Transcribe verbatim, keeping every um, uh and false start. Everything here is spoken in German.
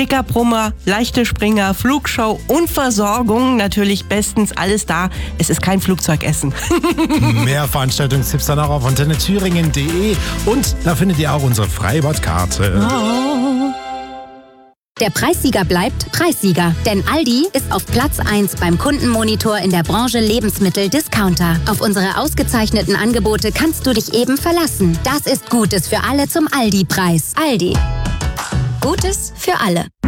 Stickerbrummer, leichte Springer, Flugshow und Versorgung. Natürlich bestens alles da. Es ist kein Flugzeugessen. Mehr Veranstaltungstipps dann auch auf antenne thüringen punkt de und da findet ihr auch unsere Freibadkarte. Oh. Der Preissieger bleibt Preissieger, denn Aldi ist auf Platz eins beim Kundenmonitor in der Branche Lebensmittel-Discounter. Auf unsere ausgezeichneten Angebote kannst du dich eben verlassen. Das ist Gutes für alle zum Aldi-Preis. Aldi. Gutes für alle.